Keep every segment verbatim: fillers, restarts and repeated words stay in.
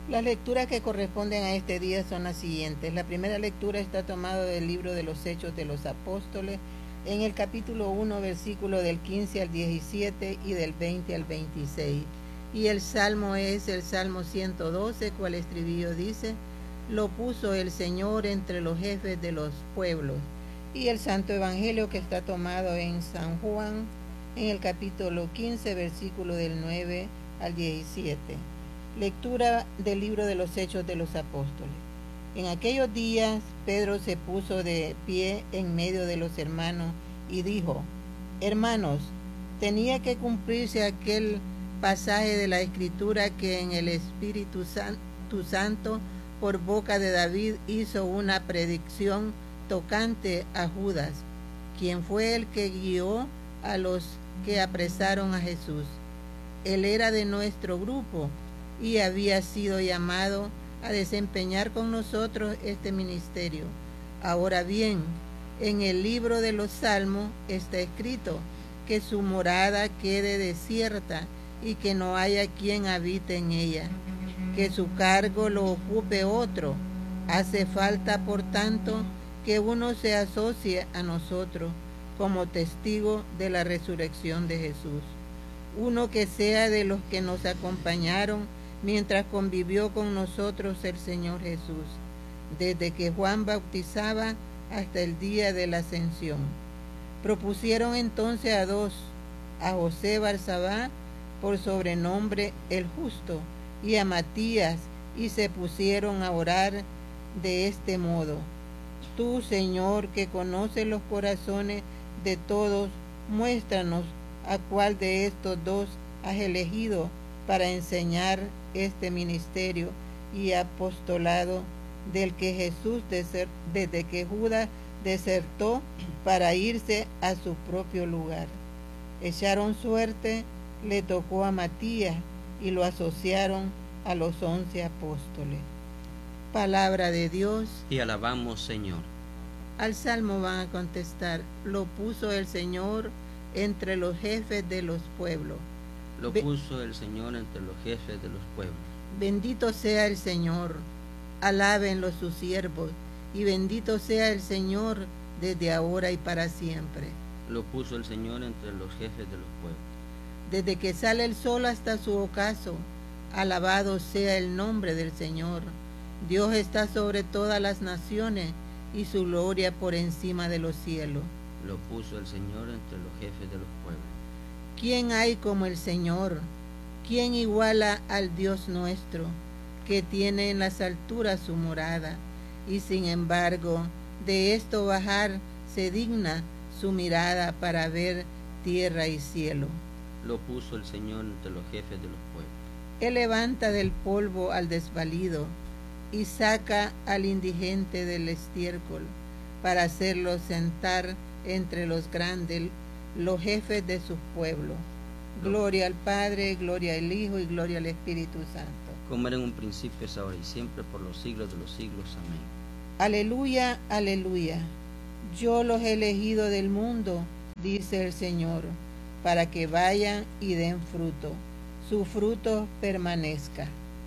Las lecturas que corresponden a este día son las siguientes. La primera lectura está tomada del libro de los Hechos de los Apóstoles, en el capítulo uno, versículo del quince al diecisiete y del veinte al veintiséis. Y el salmo es el Salmo ciento doce, cual estribillo dice: lo puso el Señor entre los jefes de los pueblos. Y el Santo Evangelio que está tomado en San Juan, en el capítulo quince, versículo del nueve al diecisiete. Lectura del libro de los Hechos de los Apóstoles. En aquellos días Pedro se puso de pie en medio de los hermanos y dijo: hermanos, tenía que cumplirse aquel pasaje de la Escritura que en el Espíritu Santo por boca de David hizo una predicción tocante a Judas, quien fue el que guió a los que apresaron a Jesús. Él era de nuestro grupo y había sido llamado a desempeñar con nosotros este ministerio. Ahora bien, en el libro de los Salmos está escrito que su morada quede desierta y que no haya quien habite en ella, que su cargo lo ocupe otro. Hace falta, por tanto, que uno se asocie a nosotros como testigo de la resurrección de Jesús, uno que sea de los que nos acompañaron mientras convivió con nosotros el Señor Jesús, desde que Juan bautizaba hasta el día de la ascensión. Propusieron entonces a dos, a José Barsabá, por sobrenombre el Justo, y a Matías, y se pusieron a orar de este modo: tú, Señor, que conoces los corazones de todos, muéstranos a cuál de estos dos has elegido para enseñar este ministerio y apostolado del que Jesús, desde que Judas desertó para irse a su propio lugar. Echaron suerte, le tocó a Matías y lo asociaron a los once apóstoles. Palabra de Dios. Y alabamos, Señor. Al salmo van a contestar: lo puso el Señor entre los jefes de los pueblos. Lo puso el Señor entre los jefes de los pueblos. Bendito sea el Señor, alábenlo sus siervos, y bendito sea el Señor desde ahora y para siempre. Lo puso el Señor entre los jefes de los pueblos. Desde que sale el sol hasta su ocaso, alabado sea el nombre del Señor. Dios está sobre todas las naciones, y su gloria por encima de los cielos. Lo puso el Señor entre los jefes de los pueblos. ¿Quién hay como el Señor? ¿Quién iguala al Dios nuestro, que tiene en las alturas su morada, y sin embargo de esto bajar se digna su mirada para ver tierra y cielo? Lo puso el Señor entre los jefes de los pueblos. Él levanta del polvo al desvalido y saca al indigente del estiércol para hacerlo sentar entre los grandes, los jefes de sus pueblos. Gloria al Padre, gloria al Hijo y gloria al Espíritu Santo. Como era en un principio, es ahora y siempre, por los siglos de los siglos. Amén. Aleluya, aleluya. Yo los he elegido del mundo, dice el Señor, para que vayan y den fruto, su fruto permanezca.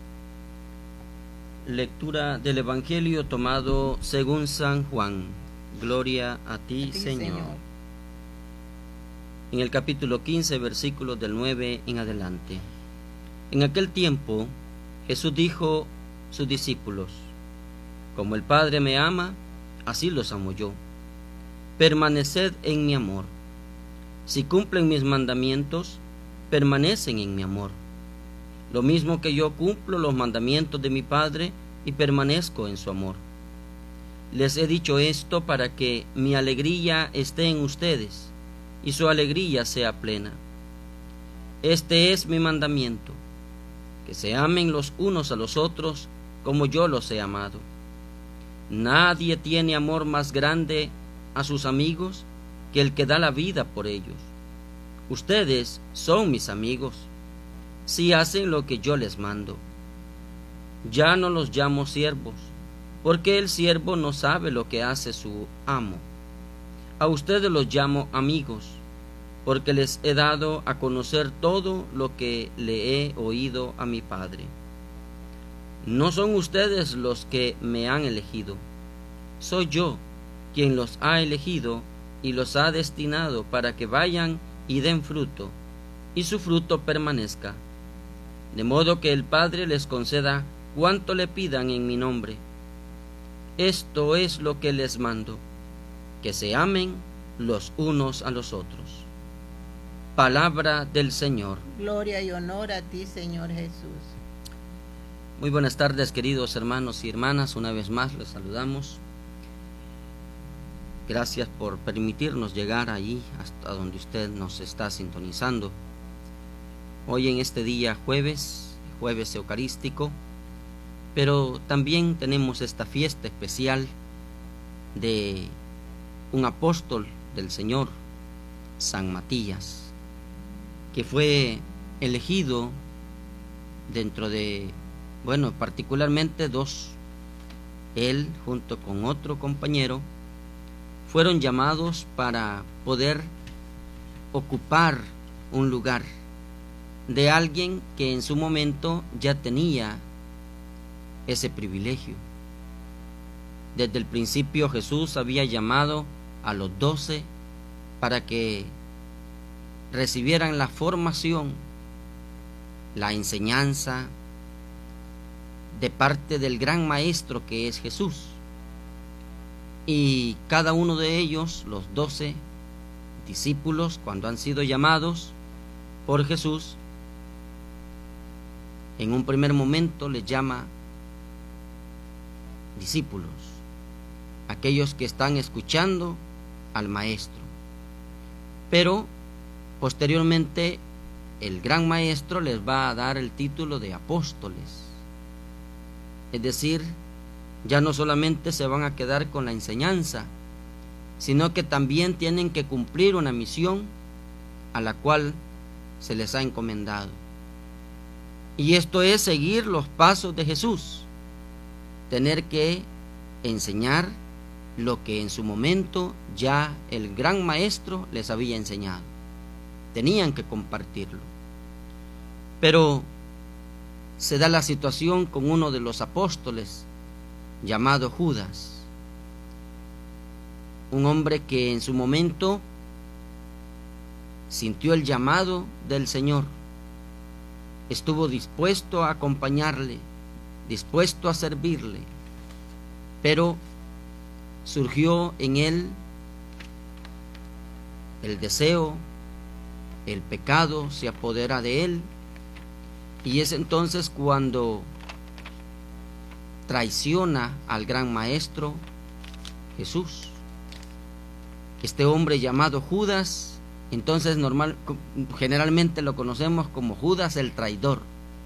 Lectura del Evangelio tomado según San Juan. Gloria a ti, a ti Señor. Señor. En el capítulo quince, versículos del nueve en adelante. En aquel tiempo, Jesús dijo a sus discípulos: como el Padre me ama, así los amo yo. Permaneced en mi amor. Si cumplen mis mandamientos, permanecen en mi amor. Lo mismo que yo cumplo los mandamientos de mi Padre y permanezco en su amor. Les he dicho esto para que mi alegría esté en ustedes y su alegría sea plena. Este es mi mandamiento, que se amen los unos a los otros como yo los he amado. Nadie tiene amor más grande a sus amigos que el que da la vida por ellos. Ustedes son mis amigos si hacen lo que yo les mando. Ya no los llamo siervos, porque el siervo no sabe lo que hace su amo. A ustedes los llamo amigos, porque les he dado a conocer todo lo que le he oído a mi Padre. no son ustedes los que me han elegido, soy yo quien los ha elegido y los ha destinado para que vayan y den fruto, y su fruto permanezca, de modo que el Padre les conceda cuanto le pidan en mi nombre. Esto es lo que les mando, que se amen los unos a los otros. Palabra del Señor. Gloria y honor a ti, Señor Jesús. Muy buenas tardes, queridos hermanos y hermanas. Una vez más les saludamos. Gracias por permitirnos llegar ahí hasta donde usted nos está sintonizando. Hoy en este día jueves, jueves eucarístico, pero también tenemos esta fiesta especial de un apóstol del Señor, San Matías, que fue elegido dentro de, bueno, particularmente dos, él junto con otro compañero, fueron llamados para poder ocupar un lugar de alguien que en su momento ya tenía ese privilegio. Desde el principio Jesús había llamado a los doce para que recibieran la formación, la enseñanza de parte del gran maestro que es Jesús. Y cada uno de ellos, los doce discípulos, cuando han sido llamados por Jesús, en un primer momento les llama discípulos, aquellos que están escuchando al maestro. Pero posteriormente el gran maestro les va a dar el título de apóstoles. Es decir, ya no solamente se van a quedar con la enseñanza, sino que también tienen que cumplir una misión a la cual se les ha encomendado. Y esto es seguir los pasos de Jesús, tener que enseñar lo que en su momento ya el gran maestro les había enseñado. Tenían que compartirlo. Pero se da la situación con uno de los apóstoles, llamado Judas, un hombre que en su momento sintió el llamado del Señor, estuvo dispuesto a acompañarle, dispuesto a servirle, pero surgió en él el deseo, el pecado se apodera de él, y es entonces cuando traiciona al gran maestro Jesús. Este hombre llamado Judas, entonces normal, generalmente lo conocemos como Judas el traidor,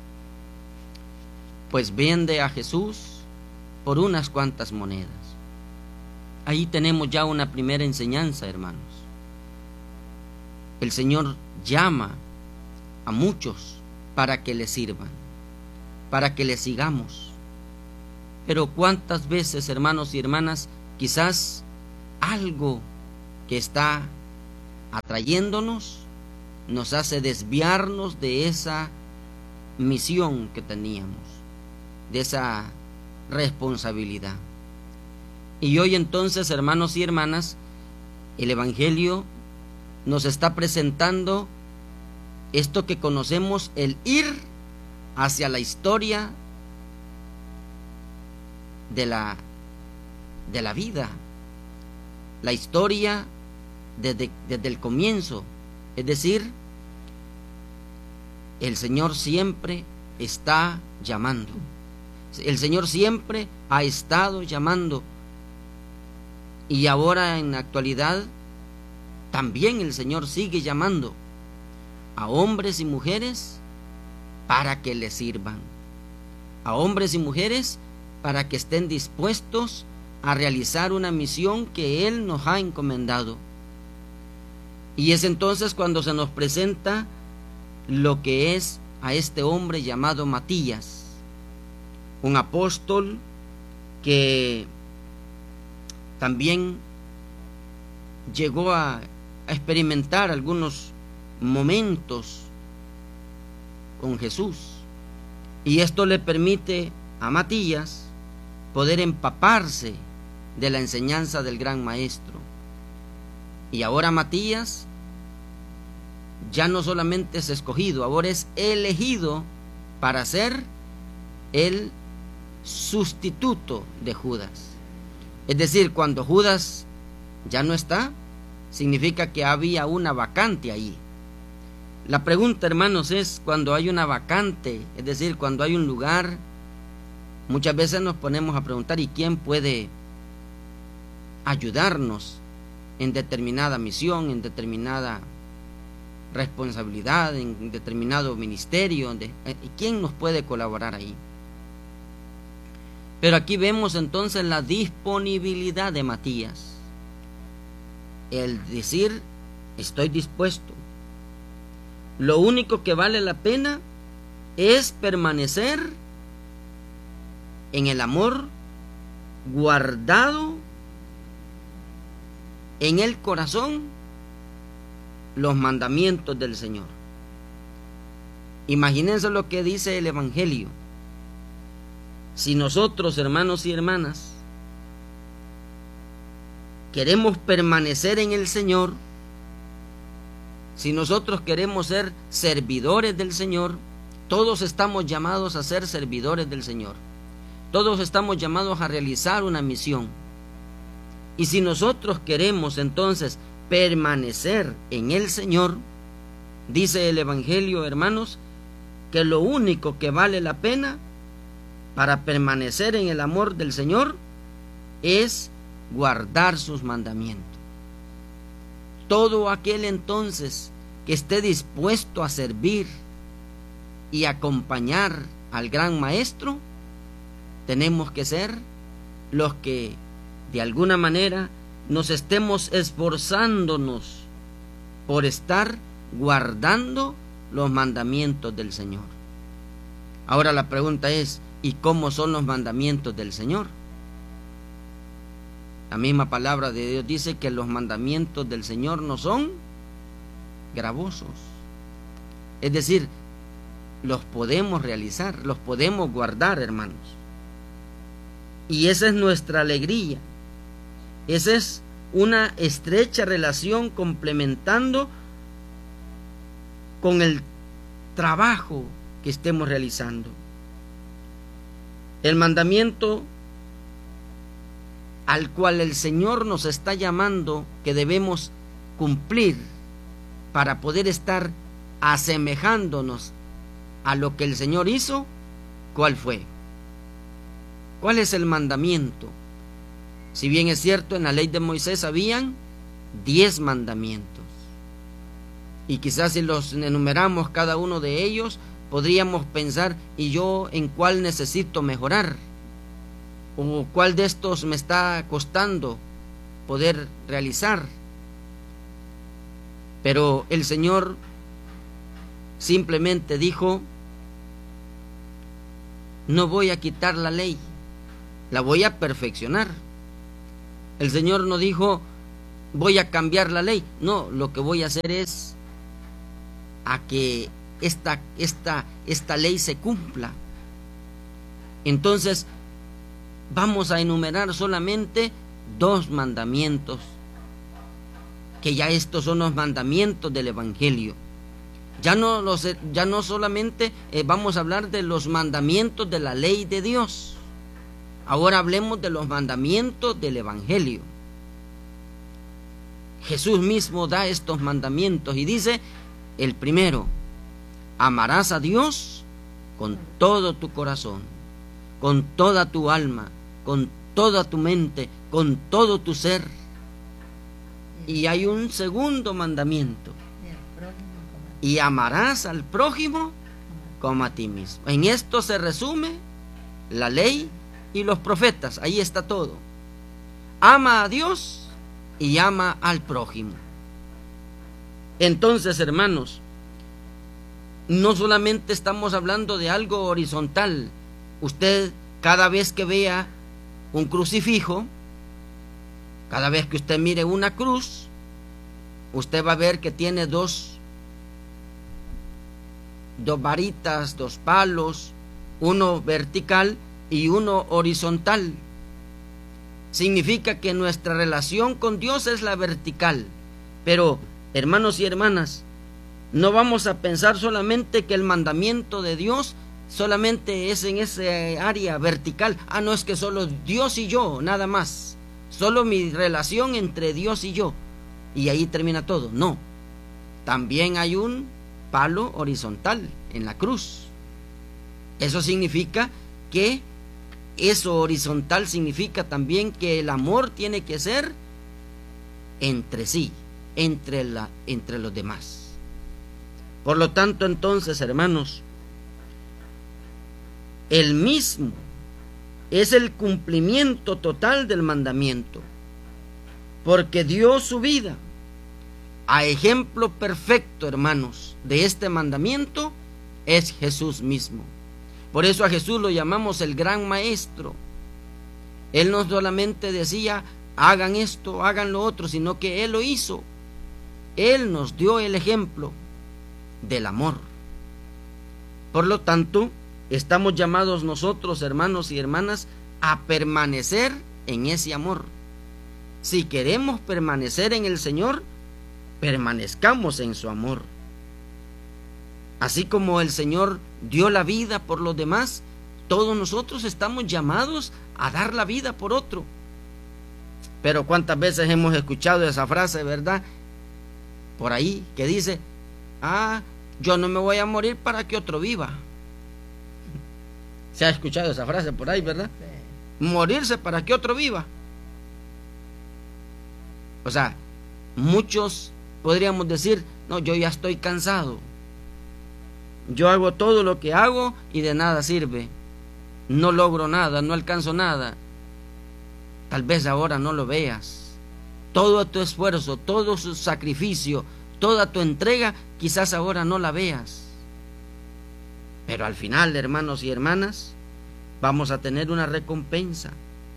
pues vende a Jesús por unas cuantas monedas. Ahí tenemos ya una primera enseñanza, hermanos. El Señor llama a muchos para que le sirvan, para que le sigamos. Pero cuántas veces, hermanos y hermanas, quizás algo que está atrayéndonos nos hace desviarnos de esa misión que teníamos, de esa responsabilidad. Y hoy entonces, hermanos y hermanas, el Evangelio nos está presentando esto que conocemos, el ir hacia la historia de la, de la vida, la historia desde, desde el comienzo. Es decir, el Señor siempre está llamando, el Señor siempre ha estado llamando, y ahora en la actualidad también el Señor sigue llamando a hombres y mujeres para que le sirvan, a hombres y mujeres para que estén dispuestos a realizar una misión que Él nos ha encomendado. Y es entonces cuando se nos presenta lo que es a este hombre llamado Matías, un apóstol que también llegó a, a experimentar algunos momentos con Jesús, y esto le permite a Matías poder empaparse de la enseñanza del gran maestro. Y ahora Matías ya no solamente es escogido, ahora es elegido para ser el sustituto de Judas. Es decir, cuando Judas ya no está, significa que había una vacante ahí. La pregunta, hermanos, es cuando hay una vacante, es decir, cuando hay un lugar, muchas veces nos ponemos a preguntar, ¿y quién puede ayudarnos en determinada misión, en determinada responsabilidad, en determinado ministerio? ¿Y quién nos puede colaborar ahí? Pero aquí vemos entonces la disponibilidad de Matías, el decir, estoy dispuesto. Lo único que vale la pena es permanecer en el amor guardado en el corazón los mandamientos del Señor. Imagínense lo que dice el Evangelio. Si nosotros, hermanos y hermanas, queremos permanecer en el Señor, si nosotros queremos ser servidores del Señor, todos estamos llamados a ser servidores del Señor. Todos estamos llamados a realizar una misión. Y si nosotros queremos entonces permanecer en el Señor, dice el Evangelio, hermanos, que lo único que vale la pena para permanecer en el amor del Señor es guardar sus mandamientos. Todo aquel entonces que esté dispuesto a servir y acompañar al gran maestro, tenemos que ser los que de alguna manera nos estemos esforzándonos por estar guardando los mandamientos del Señor. Ahora la pregunta es, ¿y cómo son los mandamientos del Señor? La misma palabra de Dios dice que los mandamientos del Señor no son gravosos. Es decir, los podemos realizar, los podemos guardar, hermanos. Y esa es nuestra alegría. Esa es una estrecha relación complementando con el trabajo que estemos realizando. El mandamiento al cual el Señor nos está llamando que debemos cumplir para poder estar asemejándonos a lo que el Señor hizo, ¿cuál fue? ¿Cuál es el mandamiento? Si bien es cierto, en la ley de Moisés habían diez mandamientos, y quizás si los enumeramos cada uno de ellos, podríamos pensar, ¿y yo en cuál necesito mejorar? ¿O cuál de estos me está costando poder realizar? Pero el Señor simplemente dijo, no voy a quitar la ley, la voy a perfeccionar. El Señor no dijo, voy a cambiar la ley. No, lo que voy a hacer es a que esta, esta, esta ley se cumpla. Entonces, vamos a enumerar solamente dos mandamientos, que ya estos son los mandamientos del Evangelio. Ya no, los, ya no solamente eh, vamos a hablar de los mandamientos de la ley de Dios. Ahora hablemos de los mandamientos del Evangelio. Jesús mismo da estos mandamientos y dice, el primero, amarás a Dios con todo tu corazón, con toda tu alma, con toda tu mente, con todo tu ser. Y hay un segundo mandamiento, y amarás al prójimo como a ti mismo. En esto se resume la ley y los profetas. Ahí está todo. Ama a Dios y ama al prójimo. Entonces, hermanos, no solamente estamos hablando de algo horizontal. Usted, cada vez que vea un crucifijo, cada vez que usted mire una cruz, usted va a ver que tiene dos dos varitas, dos palos, uno vertical y uno horizontal. Significa que nuestra relación con Dios es la vertical. Pero, hermanos y hermanas, no vamos a pensar solamente que el mandamiento de Dios solamente es en ese área vertical. Ah, no, es que solo Dios y yo, nada más. Solo mi relación entre Dios y yo. Y ahí termina todo. No. También hay un palo horizontal en la cruz. Eso significa que eso horizontal significa también que el amor tiene que ser entre sí, entre, la, entre los demás. Por lo tanto, entonces, hermanos, el mismo es el cumplimiento total del mandamiento, porque dio su vida a ejemplo perfecto, hermanos, de este mandamiento es Jesús mismo. Por eso a Jesús lo llamamos el gran maestro. Él no solamente decía hagan esto, hagan lo otro, sino que Él lo hizo. Él nos dio el ejemplo del amor. Por lo tanto, estamos llamados nosotros, hermanos y hermanas, a permanecer en ese amor. Si queremos permanecer en el Señor, permanezcamos en su amor. Así como el Señor dio la vida por los demás, todos nosotros estamos llamados a dar la vida por otro. Pero cuántas veces hemos escuchado esa frase, ¿verdad? Por ahí, que dice, ah, yo no me voy a morir para que otro viva. Se ha escuchado esa frase por ahí, ¿verdad? Sí. Morirse para que otro viva. O sea, muchos podríamos decir, no, yo ya estoy cansado. Yo hago todo lo que hago y de nada sirve. No logro nada, no alcanzo nada. Tal vez ahora no lo veas. Todo tu esfuerzo, todo su sacrificio, toda tu entrega, quizás ahora no la veas. Pero al final, hermanos y hermanas, vamos a tener una recompensa.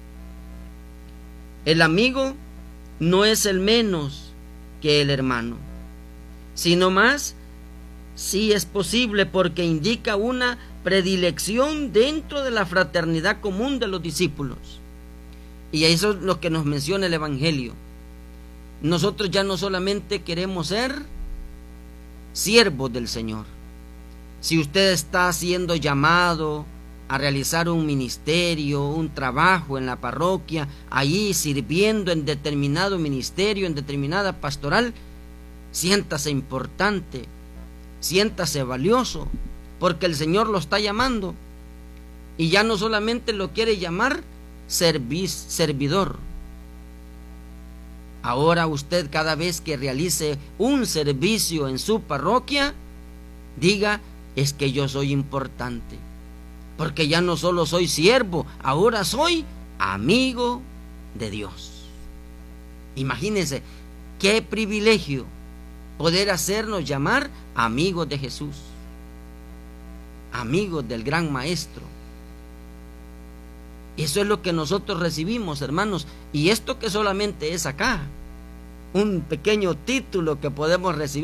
El amigo no es el menos que el hermano, sino más sí es posible, porque indica una predilección dentro de la fraternidad común de los discípulos. Y eso es lo que nos menciona el Evangelio. Nosotros ya no solamente queremos ser siervos del Señor. Si usted está siendo llamado a realizar un ministerio, un trabajo en la parroquia, allí sirviendo en determinado ministerio, en determinada pastoral, siéntase importante, siéntase valioso, porque el Señor lo está llamando. Y ya no solamente lo quiere llamar servis, servidor. Ahora usted, cada vez que realice un servicio en su parroquia, diga, es que yo soy importante, porque ya no solo soy siervo, ahora soy amigo de Dios. Imagínense qué privilegio poder hacernos llamar amigos de Jesús, amigos del gran maestro. Eso es lo que nosotros recibimos, hermanos, y esto que solamente es acá, un pequeño título que podemos recibir.